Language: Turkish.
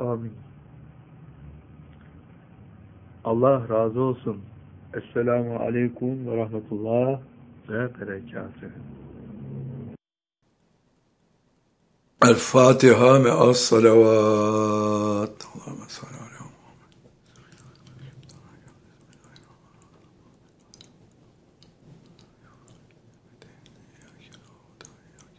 Amin. Allah razı olsun. Esselamu aleyküm ve rahmetullah ve berekatühü. El Fatiha me'as salavat. Allahümme salli